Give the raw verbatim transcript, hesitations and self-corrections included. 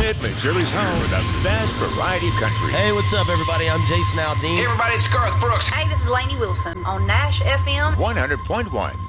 Smith, Missouri's home for the best variety country. Hey, what's up, everybody? I'm Jason Aldean. Hey, everybody, it's Garth Brooks. Hey, this is Lainey Wilson on Nash F M one hundred point one.